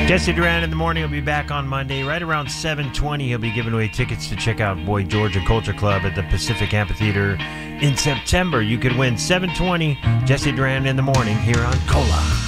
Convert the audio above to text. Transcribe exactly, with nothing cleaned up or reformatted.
Jesse Duran in the morning will be back on Monday. Right around seven twenty, he'll be giving away tickets to check out Boy George and Culture Club at the Pacific Amphitheater in September. You could win seven twenty, Jesse Duran in the morning here on Cola.